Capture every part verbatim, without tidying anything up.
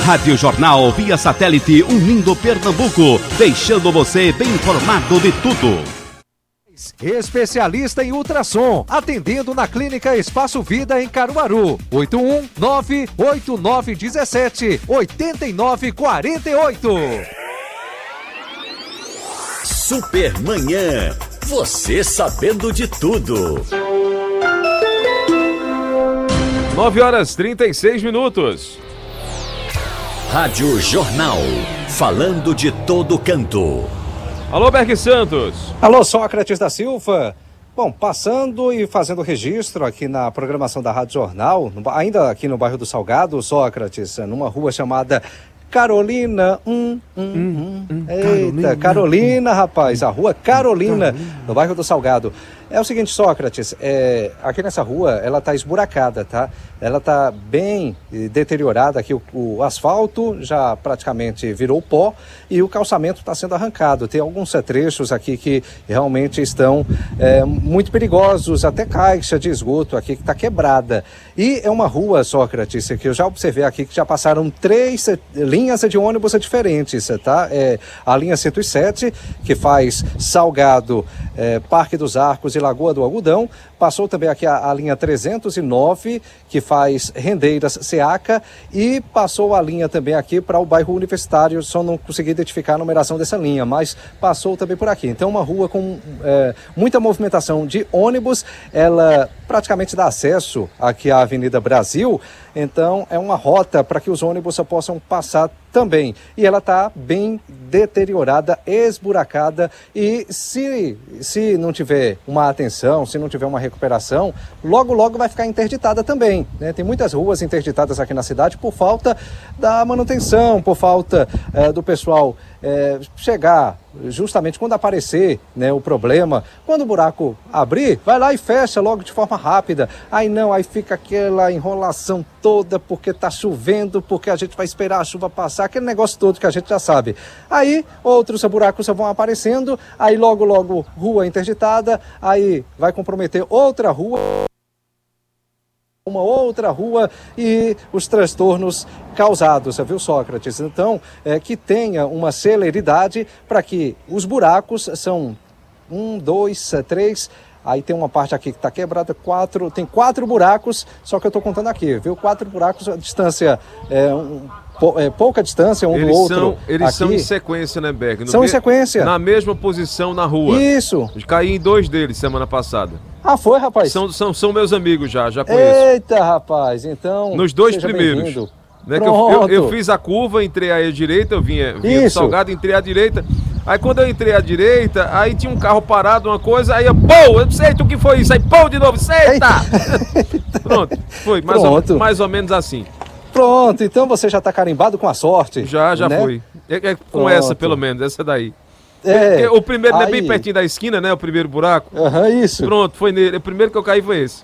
Rádio Jornal via satélite unindo Pernambuco, deixando você bem informado de tudo. Especialista em ultrassom, atendendo na Clínica Espaço Vida em Caruaru. oito um nove oito nove um sete oito nove quatro oito. Supermanhã, você sabendo de tudo. nove horas e trinta e seis minutos. Rádio Jornal, falando de todo canto. Alô, Berg Santos. Alô, Sócrates da Silva. Bom, passando e fazendo registro aqui na programação da Rádio Jornal, ainda aqui no bairro do Salgado, Sócrates, numa rua chamada Carolina, hum, hum, hum. hum Eita, Carolina, Carolina, rapaz, a rua Carolina, Carolina, no bairro do Salgado. É o seguinte, Sócrates, é, aqui nessa rua, ela tá esburacada, tá? Ela tá bem deteriorada aqui, o, o asfalto já praticamente virou pó e o calçamento está sendo arrancado. Tem alguns trechos aqui que realmente estão é, muito perigosos, até caixa de esgoto aqui que está quebrada. E é uma rua, Sócrates, que eu já observei aqui que já passaram três linhas de ônibus diferentes, tá? É, a linha cento e sete, que faz Salgado, é, Parque dos Arcos e Lagoa do Algodão, passou também aqui a, a linha trezentos e nove, que faz Rendeiras Seaca, e passou a linha também aqui para o bairro Universitário, só não consegui identificar a numeração dessa linha, mas passou também por aqui. Então uma rua com é, muita movimentação de ônibus, ela praticamente dá acesso aqui à Avenida Brasil, então é uma rota para que os ônibus possam passar também. E ela está bem deteriorada, esburacada, e se, se não tiver uma atenção, se não tiver uma recuperação, logo logo vai ficar interditada também, né? Tem muitas ruas interditadas aqui na cidade por falta da manutenção, por falta é, do pessoal é, chegar justamente quando aparecer, né, o problema. Quando o buraco abrir, vai lá e fecha logo de forma rápida. Aí não, aí fica aquela enrolação toda porque tá chovendo, porque a gente vai esperar a chuva passar, aquele negócio todo que a gente já sabe. Aí outros buracos vão aparecendo, aí logo logo rua interditada, aí vai comprometer outra rua, uma outra rua e os transtornos causados, viu, Sócrates? Então, é, que tenha uma celeridade para que os buracos são um, dois, três, aí tem uma parte aqui que está quebrada, quatro, tem quatro buracos, só que eu estou contando aqui, viu? Quatro buracos, a distância é um, É, pouca distância um eles do outro. São, eles aqui. são em sequência, né, Berg? No são me... em sequência. Na mesma posição na rua. Isso. Caí em dois deles semana passada. Ah, foi, rapaz? São, são, são meus amigos já, já conheço. Eita, rapaz, então... Nos dois primeiros. Né, que eu, eu, eu fiz a curva, entrei à direita, eu vinha, vinha do Salgado, entrei à direita. Aí quando eu entrei à direita, aí tinha um carro parado, uma coisa, aí eu, pô, eu sei o que foi isso, aí pô, de novo, eita! Pronto, foi mais, Pronto. Ou, mais ou menos assim. Pronto, então você já está carimbado com a sorte. Já, já né? foi. É, é com Pronto. Essa, pelo menos, essa daí. É, o primeiro aí... é bem pertinho da esquina, né? O primeiro buraco. Aham, uhum, isso. Pronto, foi nele. O primeiro que eu caí foi esse.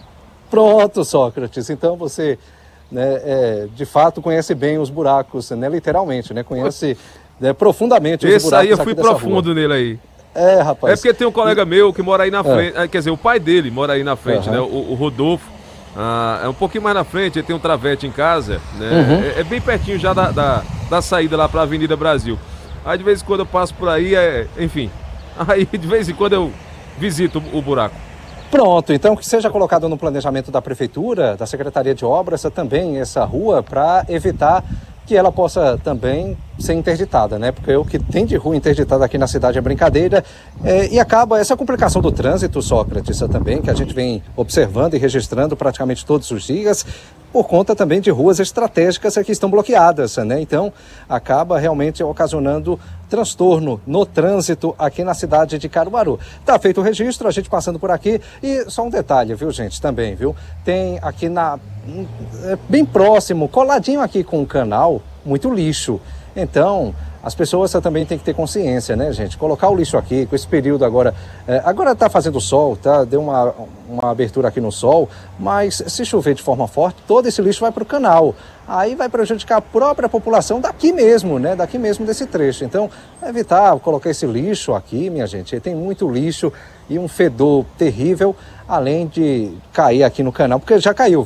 Pronto, Sócrates. Então você, né, é, de fato, conhece bem os buracos, né? Literalmente, né? Conhece né, profundamente os esse buracos. Esse aí eu fui profundo rua. nele aí. É, rapaz. É porque tem um colega meu que mora aí na frente. É. Quer dizer, o pai dele mora aí na frente, uhum. né? O, o Rodolfo. Ah, é um pouquinho mais na frente, ele tem um travete em casa, né? Uhum. É, é bem pertinho já da, da, da saída lá para a Avenida Brasil. Aí de vez em quando eu passo por aí, é, enfim. Aí de vez em quando eu visito o, o buraco. Pronto, então que seja colocado no planejamento da Prefeitura, da Secretaria de Obras, também essa rua, para evitar que ela possa também ser interditada, né? Porque o que tem de rua interditada aqui na cidade é brincadeira, é, e acaba essa complicação do trânsito, Sócrates, também, que a gente vem observando e registrando praticamente todos os dias, por conta também de ruas estratégicas que estão bloqueadas, né? Então, acaba realmente ocasionando transtorno no trânsito aqui na cidade de Caruaru. Tá feito o registro, a gente passando por aqui, e só um detalhe, viu, gente, também, viu? Tem aqui na... bem próximo, coladinho aqui com o canal, muito lixo. Então, as pessoas também têm que ter consciência, né, gente? Colocar o lixo aqui, com esse período agora... É, agora tá fazendo sol, tá? Deu uma, uma abertura aqui no sol, mas se chover de forma forte, todo esse lixo vai para o canal. Aí vai prejudicar a própria população daqui mesmo, né? Daqui mesmo desse trecho. Então, evitar colocar esse lixo aqui, minha gente. Tem muito lixo e um fedor terrível, além de cair aqui no canal, porque já caiu.